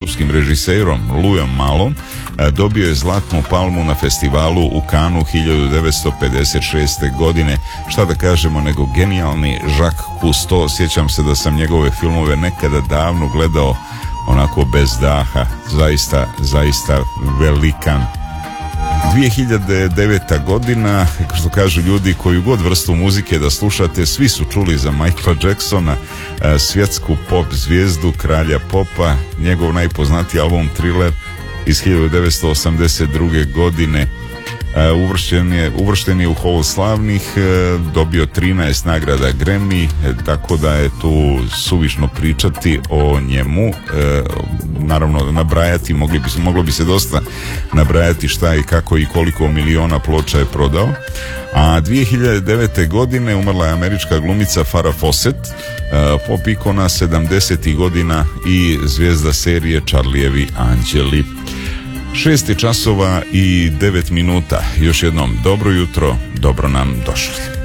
francusko-srpskim režiserom Louisom Malom dobio je Zlatnu palmu na festivalu u Cannesu 1956. godine. Šta da kažemo nego genijalni Jacques Cousteau. Sjećam se da sam njegove filmove nekada davno gledao onako bez daha. Zaista velikan. 2009. godina, što kažu ljudi, koju god vrstu muzike da slušate, svi su čuli za Michaela Jacksona, svjetsku pop zvijezdu, kralja popa. Njegov najpoznatiji album Thriller iz 1982. godine uvršten je u Hall slavnih, dobio 13 nagrada Grammy, tako da je tu suvišno pričati o njemu. Naravno, nabrajati, moglo bi se dosta nabrajati šta i kako i koliko miliona ploča je prodao. A 2009. godine umrla je američka glumica Farrah Fawcett, pop ikona 70. godina i zvijezda serije Charlievi anđeli. 6 časova i 9 minuta. Još jednom dobro jutro, dobro nam došli.